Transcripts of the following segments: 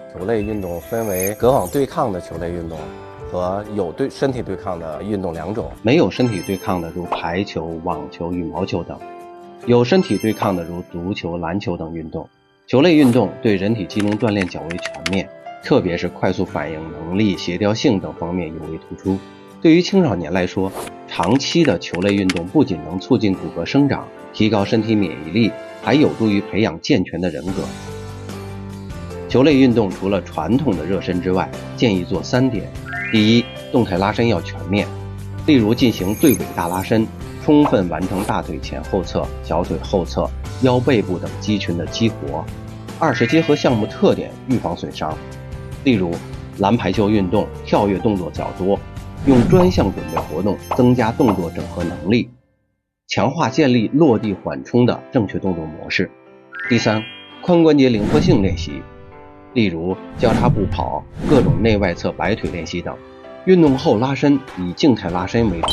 球类运动分为隔网对抗的球类运动和有身体对抗的运动两种。 没有身体对抗的如排球、网球、羽毛球等；有身体对抗的如足球、篮球等运动。球类运动对人体机能锻炼较为全面，特别是快速反应能力、协调性等方面尤为突出。对于青少年来说，长期的球类运动不仅能促进骨骼生长，提高身体免疫力，还有助于培养健全的人格。球类运动除了传统的热身之外，建议做3点。第一，动态拉伸要全面，例如进行对尾大拉伸，充分完成大腿前后侧、小腿后侧、腰背部等肌群的激活。二是结合项目特点预防损伤，例如篮排球运动跳跃动作较多，用专项准备活动增加动作整合能力，强化建立落地缓冲的正确动作模式。第三，髋关节灵活性练习，例如交叉步跑、各种内外侧摆腿练习等。运动后拉伸以静态拉伸为主。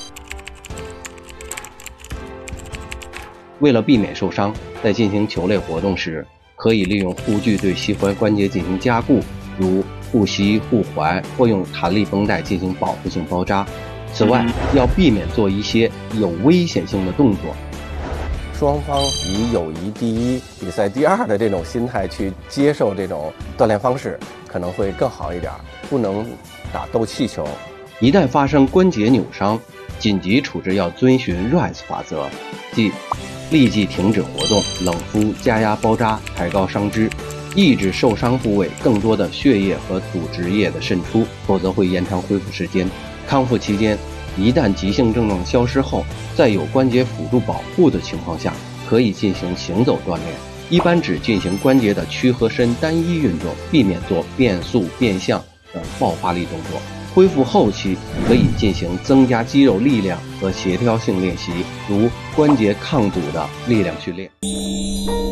为了避免受伤，在进行球类活动时，可以利用护具对膝踝关节进行加固，如护膝、护踝，或用弹力绷带进行保护性包扎。此外，要避免做一些有危险性的动作。 双方以友谊第一、比赛第二的这种心态去接受这种锻炼方式，可能会更好一点。不能打斗气球。 一旦发生关节扭伤，紧急处置要遵循 RICE 法则，即立即停止活动，冷敷、加压包扎，抬高伤肢，抑制受伤部位更多的血液和组织液的渗出，否则会延长恢复时间。康复期间，一旦急性症状消失后，在有关节辅助保护的情况下，可以进行行走锻炼，一般只进行关节的屈和伸单一运动，避免做变速、变向等爆发力动作。恢复后期可以进行增加肌肉力量和协调性练习，如关节抗阻的力量训练。